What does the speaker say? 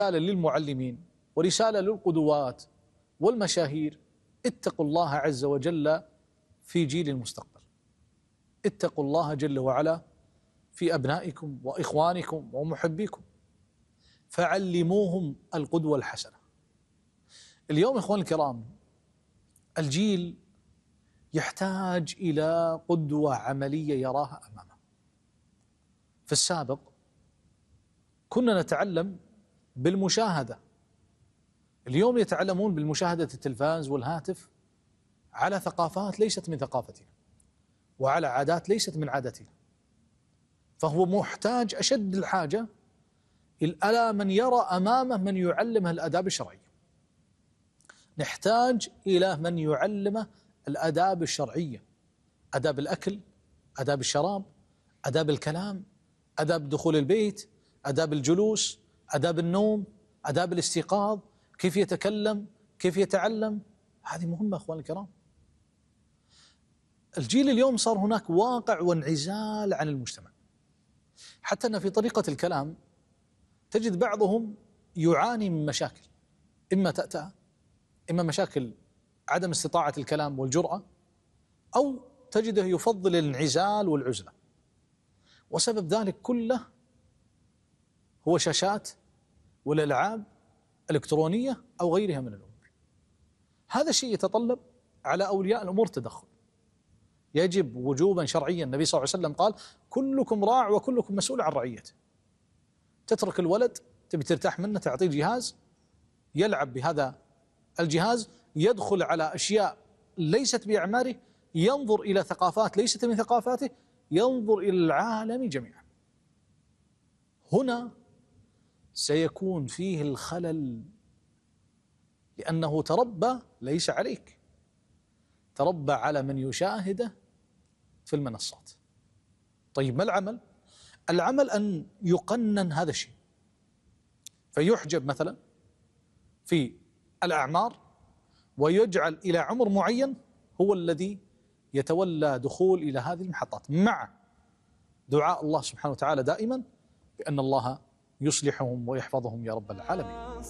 رسالة للمعلمين ورسالة للقدوات والمشاهير: اتقوا الله عز وجل في جيل المستقبل، اتقوا الله جل وعلا في أبنائكم وإخوانكم ومحبيكم، فعلموهم القدوة الحسنة. اليوم إخوان الكرام، الجيل يحتاج إلى قدوة عملية يراها أمامه. في السابق كنا نتعلم بالمشاهدة، اليوم يتعلمون بالمشاهدة التلفاز والهاتف على ثقافات ليست من ثقافتنا وعلى عادات ليست من عاداتنا، فهو محتاج أشد الحاجة إلى من يرى أمامه من يعلمه الآداب الشرعية. نحتاج إلى من يعلمه الآداب الشرعية، آداب الأكل، آداب الشراب، آداب الكلام، آداب دخول البيت، آداب الجلوس، آداب النوم، آداب الاستيقاظ، كيف يتكلم، كيف يتعلم. هذه مهمة أخوان الكرام. الجيل اليوم صار هناك واقع وانعزال عن المجتمع، حتى أن في طريقة الكلام تجد بعضهم يعاني من مشاكل، إما تأتأة، إما مشاكل عدم استطاعة الكلام والجرأة، أو تجده يفضل الانعزال والعزلة، وسبب ذلك كله هو شاشات والألعاب الإلكترونية أو غيرها من الأمور. هذا الشيء يتطلب على أولياء الأمور تدخل، يجب وجوبا شرعيا. النبي صلى الله عليه وسلم قال: كلكم راع وكلكم مسؤول عن رعيته. تترك الولد تبي ترتاح منه، تعطيه جهاز يلعب بهذا الجهاز، يدخل على أشياء ليست بأعماره، ينظر إلى ثقافات ليست من ثقافاته، ينظر إلى العالم جميعا. هنا سيكون فيه الخلل، لأنه تربى ليس عليك، تربى على من يشاهده في المنصات. طيب ما العمل؟ العمل أن يقنن هذا الشيء، فيحجب مثلا في الأعمار ويجعل إلى عمر معين هو الذي يتولى دخول إلى هذه المحطات، مع دعاء الله سبحانه وتعالى دائما بأن الله يصلحهم ويحفظهم يا رب العالمين.